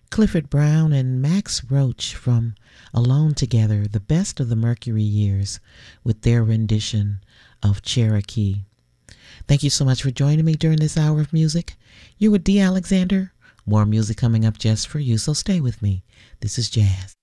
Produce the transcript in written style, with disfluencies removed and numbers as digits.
Clifford Brown and Max Roach from Alone Together, the best of the Mercury years, with their rendition of Cherokee. Thank you so much for joining me during this hour of music. You're with Dee Alexander. More music coming up just for you, so stay with me. This is Jazz.